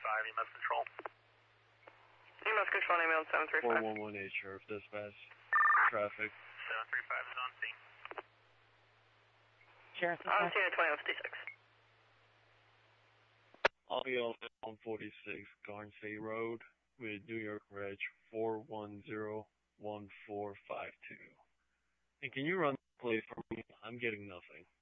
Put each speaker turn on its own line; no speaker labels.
EMS Control.
EMS Control, name on 735.
4118, Sheriff Dispatch. Traffic.
735 is on scene.
Sheriff
On
Dispatch.
scene at 2156.
I'll be on 146 Garnsey Road with New York Reg 4101452. And can you run the play for me? I'm getting nothing.